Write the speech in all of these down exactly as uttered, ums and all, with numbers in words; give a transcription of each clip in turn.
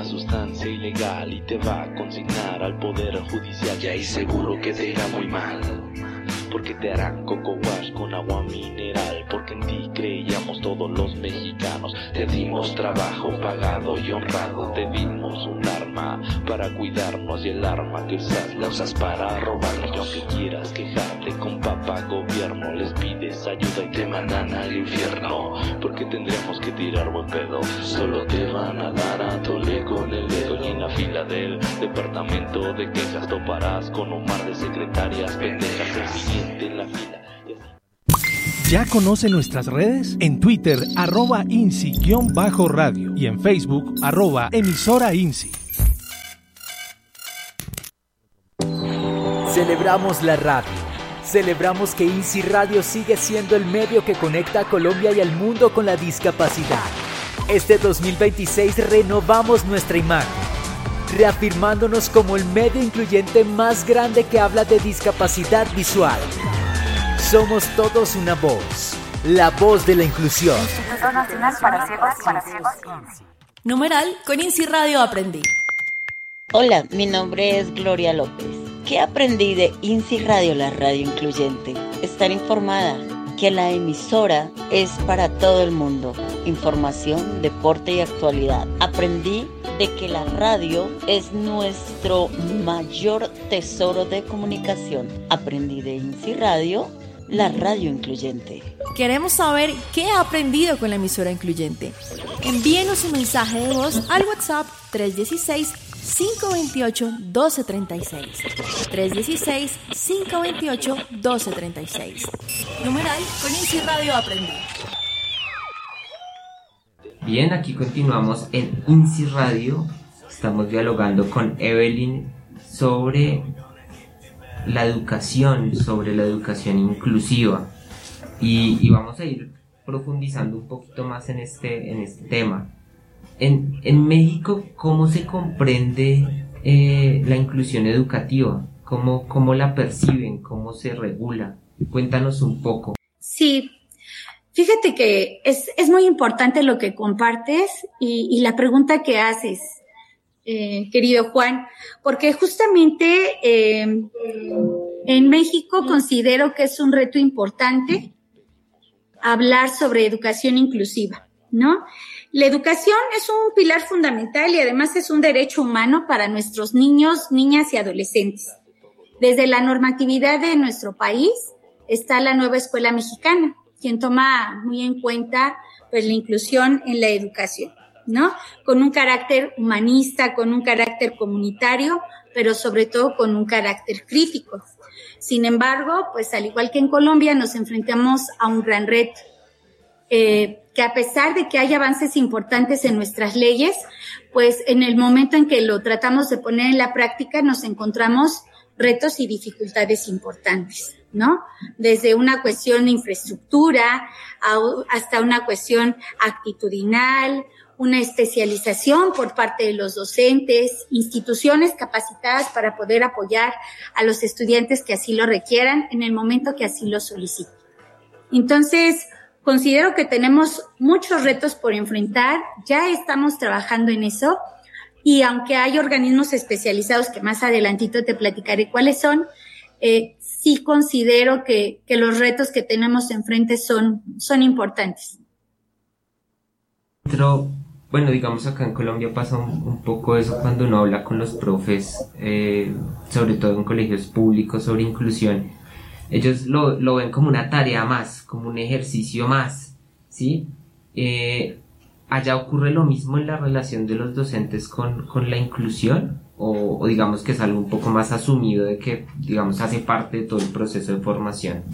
una sustancia ilegal y te va a consignar al poder judicial. Y ahí seguro que te irá muy mal, porque te harán coco wash con agua mineral. Porque en ti creíamos todos los mexicanos. Te dimos trabajo pagado y honrado. Te dimos un arma para cuidarnos, y el arma que usas la usas para robarnos. Y aunque quieras quejarte con papá gobierno, les pides ayuda y te mandan al infierno. Porque tendríamos que tirar buen pedo, solo te van a dar a tole con el dedo. Y en la fila del departamento de quejas toparás con un mar de secretarias pendejas. El siguiente en la fila. ¿Ya conoce nuestras redes? En Twitter, arroba INSI-radio y en Facebook, arroba emisora INSI. Celebramos la radio. Celebramos que INSI Radio sigue siendo el medio que conecta a Colombia y al mundo con la discapacidad. Este dos mil veintiséis renovamos nuestra imagen, reafirmándonos como el medio incluyente más grande que habla de discapacidad visual. Somos todos una voz, la voz de la inclusión. Instituto Nacional para Ciegos y para Ciegos INSI. Numeral, con INSI Radio aprendí. Hola, mi nombre es Gloria López. ¿Qué aprendí de INSI Radio, la radio incluyente? Estar informada, que la emisora es para todo el mundo. Información, deporte y actualidad. Aprendí de que la radio es nuestro mayor tesoro de comunicación. Aprendí de INSI Radio, la radio incluyente. Queremos saber qué ha aprendido con la emisora incluyente. Envíenos un mensaje de voz al WhatsApp tres uno seis, cinco dos ocho, uno dos tres seis. tres uno seis, cinco dos ocho, uno dos tres seis. Numeral, con INSI Radio aprendí. Bien, aquí continuamos en INSI Radio. Estamos dialogando con Evelyn sobre la educación, sobre la educación inclusiva. Y, y vamos a ir profundizando un poquito más en este, en este tema. En, en México, ¿cómo se comprende eh, la inclusión educativa? ¿Cómo, cómo la perciben? ¿Cómo se regula? Cuéntanos un poco. Sí, fíjate que es, es muy importante lo que compartes y, y la pregunta que haces, eh, querido Juan, porque justamente eh, en México considero que es un reto importante hablar sobre educación inclusiva, ¿no? La educación es un pilar fundamental y además es un derecho humano para nuestros niños, niñas y adolescentes. Desde la normatividad de nuestro país está la nueva escuela mexicana, quien toma muy en cuenta pues la inclusión en la educación, ¿no? Con un carácter humanista, con un carácter comunitario, pero sobre todo con un carácter crítico. Sin embargo, pues al igual que en Colombia, nos enfrentamos a un gran reto, eh, que a pesar de que hay avances importantes en nuestras leyes, pues en el momento en que lo tratamos de poner en la práctica, nos encontramos retos y dificultades importantes, ¿no? Desde una cuestión de infraestructura hasta una cuestión actitudinal, una especialización por parte de los docentes, instituciones capacitadas para poder apoyar a los estudiantes que así lo requieran en el momento que así lo soliciten. Entonces, considero que tenemos muchos retos por enfrentar, ya estamos trabajando en eso, y aunque hay organismos especializados que más adelantito te platicaré cuáles son, eh, sí considero que, que los retos que tenemos enfrente son, son importantes. Pero, bueno, digamos acá en Colombia pasa un, un poco eso cuando uno habla con los profes, eh, sobre todo en colegios públicos, sobre inclusión. Ellos lo, lo ven como una tarea más, como un ejercicio más, ¿sí? Eh, ¿Allá ocurre lo mismo en la relación de los docentes con, con la inclusión? O, o digamos que es algo un poco más asumido de que, digamos, hace parte de todo el proceso de formación.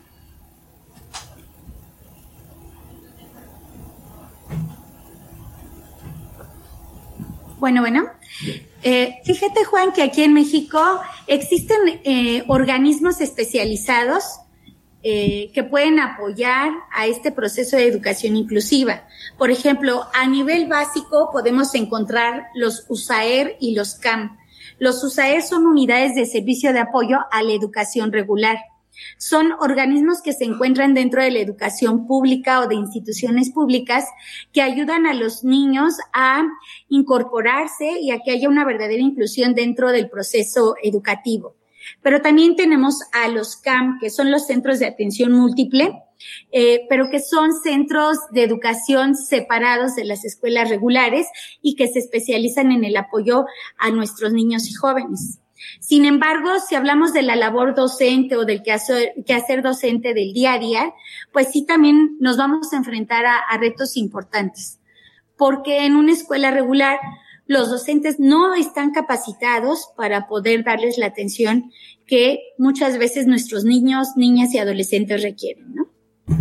Bueno, bueno. Eh, fíjate, Juan, que aquí en México existen eh, organismos especializados eh, que pueden apoyar a este proceso de educación inclusiva. Por ejemplo, a nivel básico podemos encontrar los U S A E R y los C A M. Los U S A E R son unidades de servicio de apoyo a la educación regular. son organismos que se encuentran dentro de la educación pública o de instituciones públicas que ayudan a los niños a incorporarse y a que haya una verdadera inclusión dentro del proceso educativo. Pero también tenemos a los C A M, que son los centros de atención múltiple, eh, pero que son centros de educación separados de las escuelas regulares y que se especializan en el apoyo a nuestros niños y jóvenes. Sin embargo, si hablamos de la labor docente o del quehacer, quehacer docente del día a día, pues sí también nos vamos a enfrentar a, a retos importantes, porque en una escuela regular los docentes no están capacitados para poder darles la atención que muchas veces nuestros niños, niñas y adolescentes requieren, ¿no?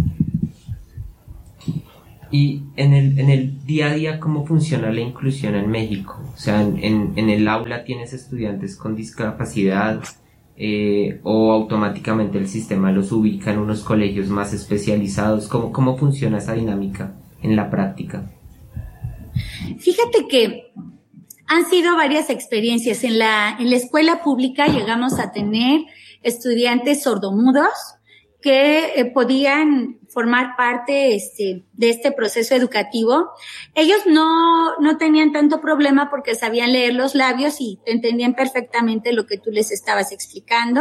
Y en el, en el día a día, ¿cómo funciona la inclusión en México? O sea, en, en, en el aula tienes estudiantes con discapacidad eh, o automáticamente el sistema los ubica en unos colegios más especializados. ¿Cómo, cómo funciona esa dinámica en la práctica? Fíjate que han sido varias experiencias. En la, en la escuela pública llegamos a tener estudiantes sordomudos que eh, podían formar parte este, de este proceso educativo. Ellos no, no tenían tanto problema porque sabían leer los labios y entendían perfectamente lo que tú les estabas explicando.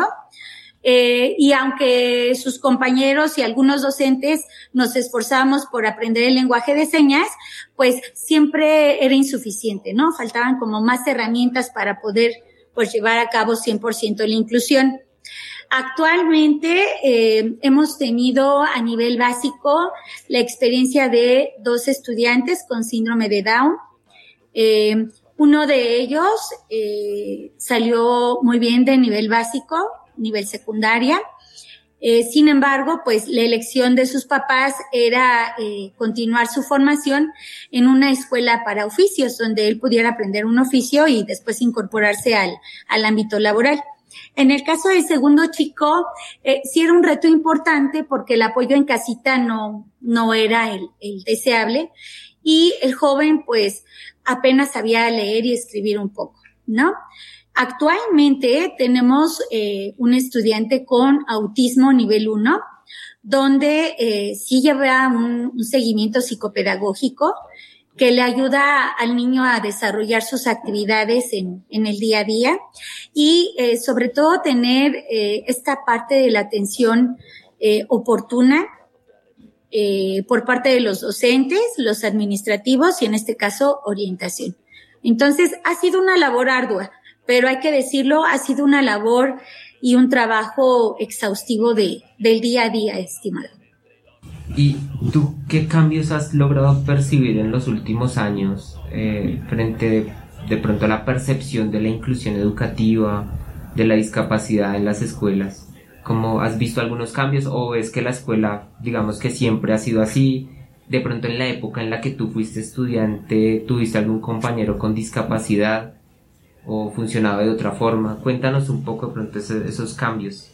Eh, y aunque sus compañeros y algunos docentes nos esforzamos por aprender el lenguaje de señas, pues siempre era insuficiente, ¿no? Faltaban como más herramientas para poder, pues, llevar a cabo cien por ciento la inclusión. Actualmente eh, hemos tenido a nivel básico la experiencia de dos estudiantes con síndrome de Down. Eh, uno de ellos eh, salió muy bien de nivel básico, nivel secundaria. Eh, sin embargo, pues la elección de sus papás era eh, continuar su formación en una escuela para oficios, donde él pudiera aprender un oficio y después incorporarse al, al ámbito laboral. En el caso del segundo chico, eh, sí era un reto importante porque el apoyo en casita no, no era el, el deseable y el joven pues apenas sabía leer y escribir un poco, ¿no? Actualmente tenemos eh, un estudiante con autismo nivel uno, donde eh, sí lleva un, un seguimiento psicopedagógico que le ayuda al niño a desarrollar sus actividades en, en el día a día y eh, sobre todo tener eh, esta parte de la atención eh, oportuna eh, por parte de los docentes, los administrativos y en este caso orientación. Entonces ha sido una labor ardua, pero hay que decirlo, ha sido una labor y un trabajo exhaustivo de, del día a día, estimado. ¿Y tú qué cambios has logrado percibir en los últimos años eh, frente de, de pronto a la percepción de la inclusión educativa, de la discapacidad en las escuelas? ¿Cómo has visto algunos cambios o ves que la escuela, digamos que siempre ha sido así? De pronto en la época en la que tú fuiste estudiante, ¿tuviste algún compañero con discapacidad o funcionaba de otra forma? Cuéntanos un poco de pronto ese, esos cambios.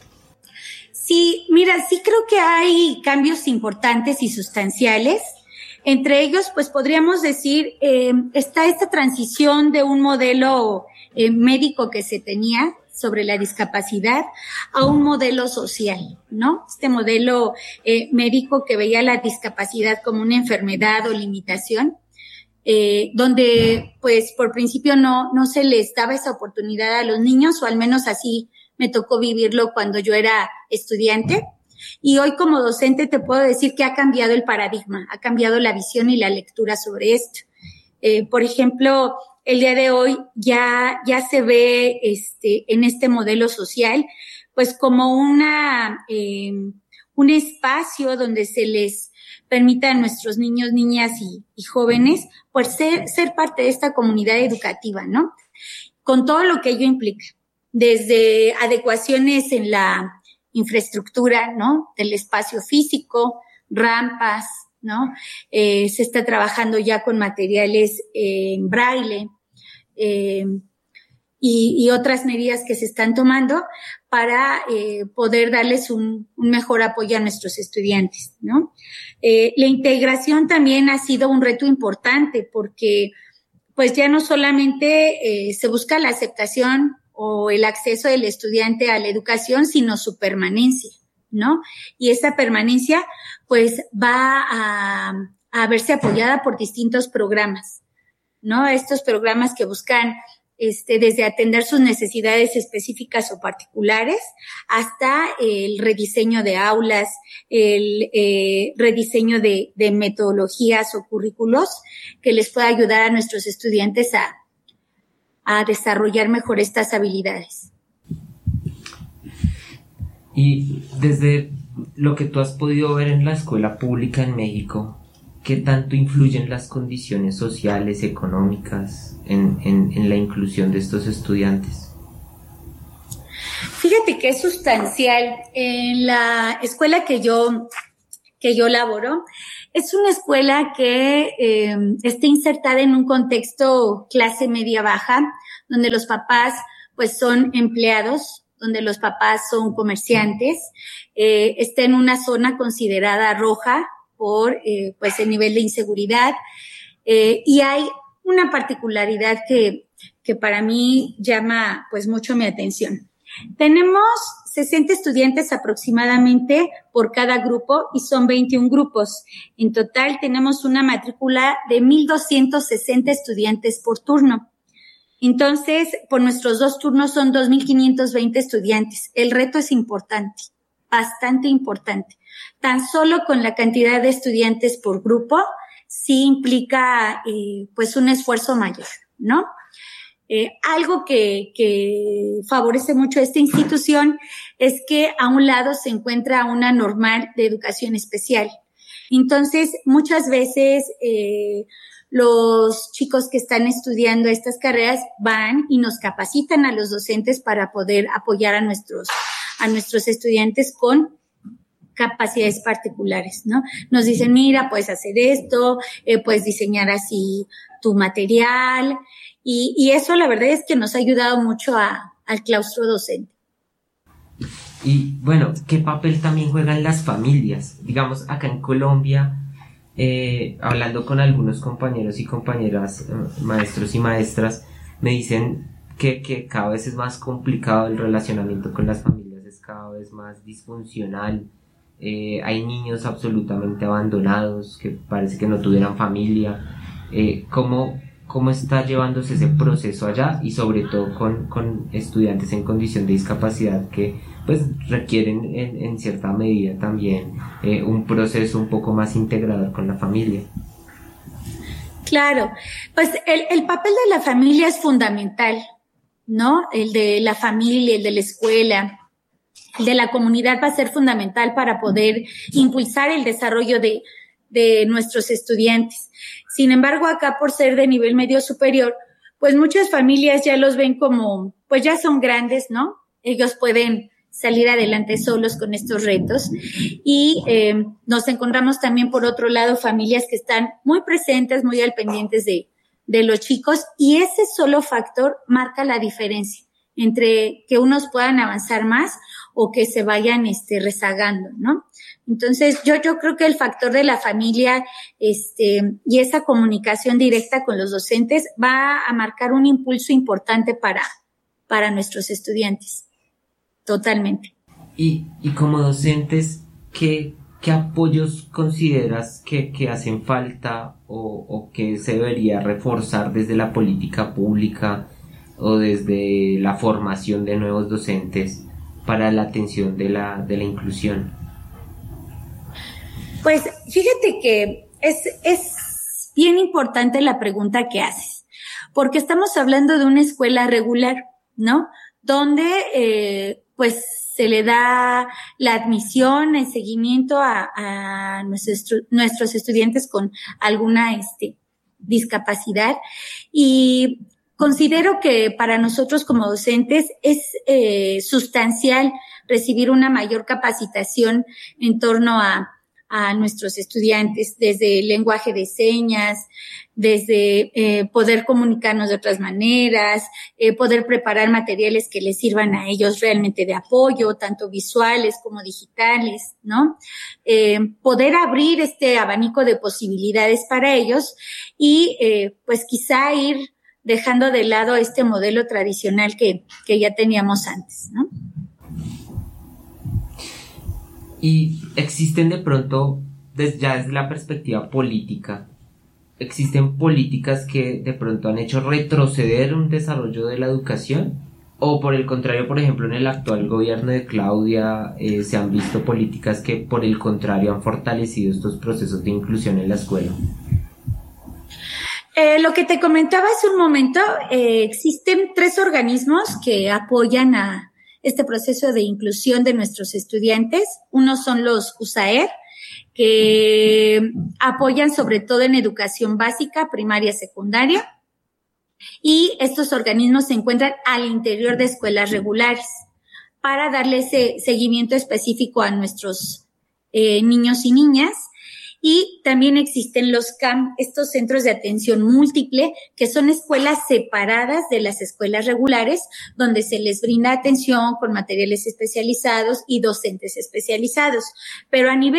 Sí, mira, sí creo que hay cambios importantes y sustanciales. Entre ellos, pues podríamos decir, eh, está esta transición de un modelo eh, médico que se tenía sobre la discapacidad a un modelo social, ¿no? Este modelo eh, médico que veía la discapacidad como una enfermedad o limitación, eh, donde pues por principio no, no se les daba esa oportunidad a los niños, o al menos así me tocó vivirlo cuando yo era estudiante. Y hoy como docente te puedo decir que ha cambiado el paradigma, ha cambiado la visión y la lectura sobre esto. Eh, por ejemplo, el día de hoy ya, ya se ve este, en este modelo social, pues como una, eh, un espacio donde se les permita a nuestros niños, niñas y, y jóvenes, pues ser, ser parte de esta comunidad educativa, ¿no? Con todo lo que ello implica, desde adecuaciones en la infraestructura, ¿no? Del espacio físico, rampas, ¿no? Eh, se está trabajando ya con materiales eh, en braille eh, y, y otras medidas que se están tomando para eh, poder darles un, un mejor apoyo a nuestros estudiantes, ¿no? Eh, la integración también ha sido un reto importante porque pues ya no solamente eh, se busca la aceptación o el acceso del estudiante a la educación, sino su permanencia, ¿no? Y esa permanencia, pues, va a, a verse apoyada por distintos programas, ¿no? Estos programas que buscan Este, desde atender sus necesidades específicas o particulares hasta el rediseño de aulas, el eh, rediseño de, de metodologías o currículos que les pueda ayudar a nuestros estudiantes a, a desarrollar mejor estas habilidades. Y desde lo que tú has podido ver en la escuela pública en México, ¿qué tanto influyen las condiciones sociales, económicas en, en, en la inclusión de estos estudiantes? Fíjate que es sustancial. En la escuela que yo, que yo laboro, es una escuela que eh, está insertada en un contexto clase media-baja, donde los papás pues son empleados, donde los papás son comerciantes, eh, está en una zona considerada roja, por eh, pues el nivel de inseguridad, eh, y hay una particularidad que, que para mí llama pues mucho mi atención. Tenemos sesenta estudiantes aproximadamente por cada grupo y son veintiún grupos. En total tenemos una matrícula de mil doscientos sesenta estudiantes por turno. Entonces, por nuestros dos turnos son dos mil quinientos veinte estudiantes. El reto es importante, bastante importante. Tan solo con la cantidad de estudiantes por grupo, sí implica eh, pues un esfuerzo mayor, ¿no? Eh, algo que, que favorece mucho a esta institución es que a un lado se encuentra una normal de educación especial. Entonces, muchas veces eh, los chicos que están estudiando estas carreras van y nos capacitan a los docentes para poder apoyar a nuestros, a nuestros estudiantes con capacidades particulares, ¿no? Nos dicen, mira, puedes hacer esto, eh, puedes diseñar así tu material, y, y eso la verdad es que nos ha ayudado mucho a, al claustro docente. Y bueno, ¿qué papel también juegan las familias? Digamos, acá en Colombia, eh, hablando con algunos compañeros y compañeras, eh, maestros y maestras, me dicen que, que cada vez es más complicado el relacionamiento con las familias, es cada vez más disfuncional. Eh, hay niños absolutamente abandonados que parece que no tuvieran familia. Eh, ¿cómo, ¿Cómo está llevándose ese proceso allá? Y sobre todo con, con estudiantes en condición de discapacidad que pues requieren en, en cierta medida también eh, un proceso un poco más integrador con la familia. Claro, pues el, el papel de la familia es fundamental, ¿no? El de la familia, el de la escuela, el de la comunidad va a ser fundamental para poder impulsar el desarrollo de, de nuestros estudiantes. Sin embargo, acá por ser de nivel medio superior, pues muchas familias ya los ven como, pues ya son grandes, ¿no? Ellos pueden salir adelante solos con estos retos. Y eh, nos encontramos también, por otro lado, familias que están muy presentes, muy al pendientes de, de los chicos, y ese solo factor marca la diferencia entre que unos puedan avanzar más o que se vayan este, rezagando, ¿no? Entonces, yo, yo creo que el factor de la familia este, y esa comunicación directa con los docentes va a marcar un impulso importante para, para nuestros estudiantes. Totalmente. Y, y como docentes, ¿qué, qué apoyos consideras que, que hacen falta o, o que se debería reforzar desde la política pública o desde la formación de nuevos docentes para la atención de la, de la inclusión? Pues fíjate que es, es bien importante la pregunta que haces, porque estamos hablando de una escuela regular, ¿no? Donde eh, pues se le da la admisión, el seguimiento a, a nuestros, nuestros estudiantes con alguna este, discapacidad, y considero que para nosotros como docentes es eh, sustancial recibir una mayor capacitación en torno a, a nuestros estudiantes, desde el lenguaje de señas, desde eh, poder comunicarnos de otras maneras, eh, poder preparar materiales que les sirvan a ellos realmente de apoyo, tanto visuales como digitales, ¿no? Eh, poder abrir este abanico de posibilidades para ellos y eh, pues quizá ir dejando de lado este modelo tradicional que, que ya teníamos antes, ¿no? Y existen de pronto, desde, ya desde la perspectiva política, existen políticas que de pronto han hecho retroceder un desarrollo de la educación, o por el contrario, por ejemplo, en el actual gobierno de Claudia eh, se han visto políticas que por el contrario han fortalecido estos procesos de inclusión en la escuela. Eh, lo que te comentaba hace un momento, eh, existen tres organismos que apoyan a este proceso de inclusión de nuestros estudiantes. Uno son los U S A E R, que apoyan sobre todo en educación básica, primaria, secundaria. Y estos organismos se encuentran al interior de escuelas regulares para darle ese seguimiento específico a nuestros eh, niños y niñas. Y también existen los C A M, estos centros de atención múltiple, que son escuelas separadas de las escuelas regulares, donde se les brinda atención con materiales especializados y docentes especializados. Pero a nivel